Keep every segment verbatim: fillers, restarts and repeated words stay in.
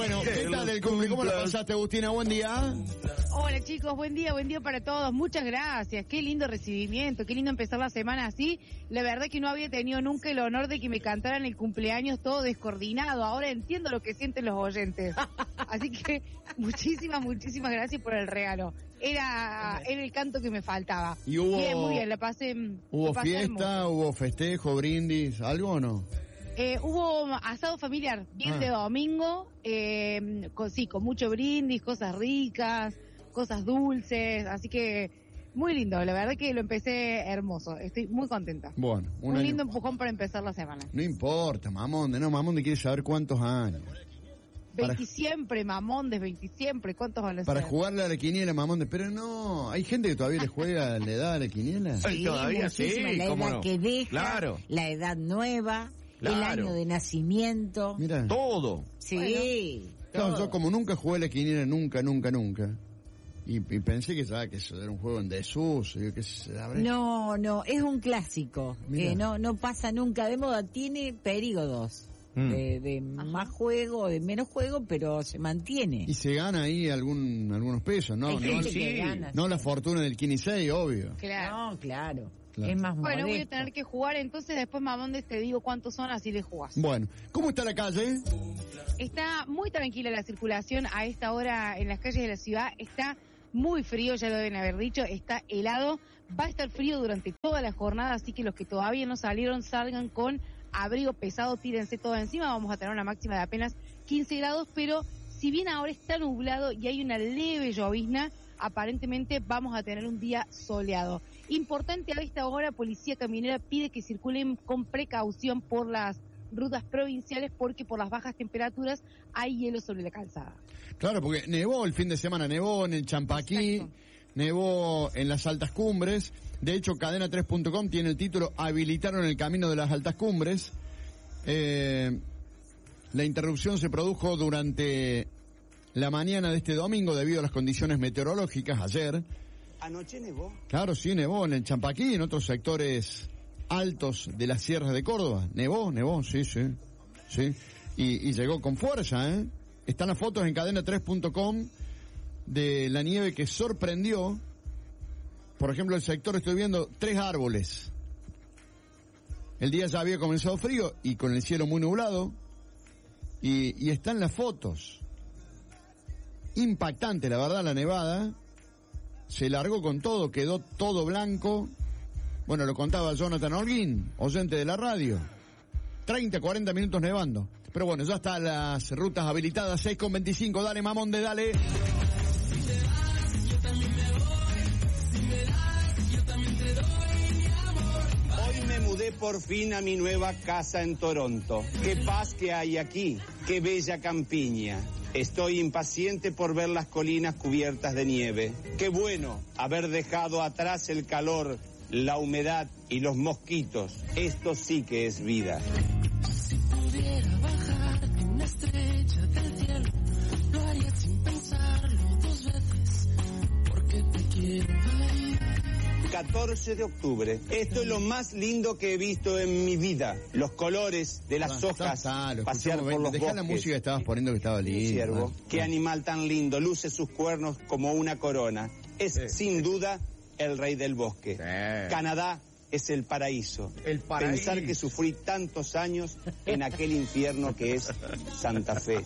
Bueno, ¿qué tal el cumple? ¿Cómo la pasaste, Agustina? Buen día. Hola chicos, buen día, buen día para todos. Muchas gracias. Qué lindo recibimiento, qué lindo empezar la semana así. La verdad que no había tenido nunca el honor de que me cantaran el cumpleaños todo descoordinado. Ahora entiendo lo que sienten los oyentes. Así que muchísimas, muchísimas gracias por el regalo. Era, era el canto que me faltaba. ¿Y hubo, bien, muy bien, la pasé. ¿Hubo la pasé fiesta, hermoso. hubo festejo, brindis, algo o no? Eh, hubo asado familiar, bien Ah. de domingo, eh, con, sí, con mucho brindis, cosas ricas, cosas dulces, así que muy lindo, la verdad que lo empecé hermoso, estoy muy contenta. Bueno, un, Un año. lindo empujón para empezar la semana. No importa, Mamonde, no, Mamonde quiere saber cuántos años. Para- veinte siempre, Mamondes, veinte siempre, ¿cuántos van a Para ser? jugarle a la quiniela, Mamonde, pero no, hay gente que todavía le juega, le da a la quiniela. Sí, todavía muchísima, sí, la cómo edad no. que deja, Claro. la edad nueva, el Claro. año de nacimiento. Mira, Todo. Sí. no, todo. yo como nunca jugué a la quiniela, nunca, nunca, nunca. Y, y pensé que, ¿sabes? que eso era un juego en desuso, y que se abre. No, no, es un clásico Mira. que no no pasa nunca de moda. Tiene periodos Mm. de, de más juego, de menos juego, pero se mantiene. Y se gana ahí algún, algunos pesos, ¿no? Hay No, gente sí. que gana. no la fortuna del quince y seis, obvio. Claro. No, claro. Claro. Es más Bueno, voy a modesto. tener que jugar, entonces después Mamondes te digo cuántos son, así le jugás. Bueno, ¿cómo está la calle? Está muy tranquila la circulación a esta hora en las calles de la ciudad. Está muy frío, ya lo deben haber dicho, está helado. Va a estar frío durante toda la jornada, así que los que todavía no salieron salgan con abrigo pesado, tírense todo encima. Vamos a tener una máxima de apenas quince grados, pero si bien ahora está nublado y hay una leve llovizna, aparentemente vamos a tener un día soleado. Importante a esta hora, Policía Caminera pide que circulen con precaución por las rutas provinciales porque por las bajas temperaturas hay hielo sobre la calzada. Claro, porque nevó el fin de semana, nevó en el Champaquí, Exacto. nevó en las altas cumbres. De hecho, cadena tres punto com tiene el título Habilitaron el camino de las altas cumbres. Eh, la interrupción se produjo durante la mañana de este domingo debido a las condiciones meteorológicas ayer. Anoche nevó. Claro, sí, nevó en el Champaquí y en otros sectores altos de las sierras de Córdoba. Nevó, nevó, sí, sí, sí. Y, y llegó con fuerza, ¿eh? Están las fotos en cadena tres punto com de la nieve que sorprendió. Por ejemplo, el sector, estoy viendo tres árboles. El día ya había comenzado frío y con el cielo muy nublado. Y, y están las fotos. Impactante, la verdad, la nevada. Se largó con todo, quedó todo blanco. Bueno, lo contaba Jonathan Holguín, oyente de la radio. treinta, cuarenta minutos nevando. Pero bueno, ya están las rutas habilitadas, seis con veinticinco. Dale, Mamonde, dale. Hoy me mudé por fin a mi nueva casa en Toronto. Qué paz que hay aquí, qué bella campiña. Estoy impaciente por ver las colinas cubiertas de nieve. Qué bueno haber dejado atrás el calor, la humedad y los mosquitos. Esto sí que es vida. Si pudiera bajar de una estrella del cielo, lo haría sin pensarlo dos veces, porque te quiero ahí. catorce de octubre. Esto es lo más lindo que he visto en mi vida. Los colores de las Ah, hojas, está, lo pasear escuchamos, por los dejá bosques. la música que estabas poniendo que estaba Un lindo. ciervo. Ah. Qué animal tan lindo, luce sus cuernos como una corona. Es sin duda el rey del bosque. Sí. Canadá es el paraíso. El paraíso. Pensar que sufrí tantos años en aquel infierno que es Santa Fe.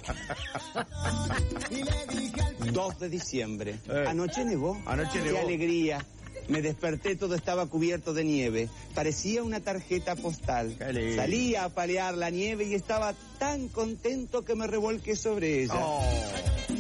dos de diciembre. Eh. Anoche nevó. Anoche Qué nevó. alegría. Me desperté, todo estaba cubierto de nieve. Parecía una tarjeta postal. Qué lindo. Salí a palear la nieve y estaba tan contento que me revolqué sobre ella. Oh.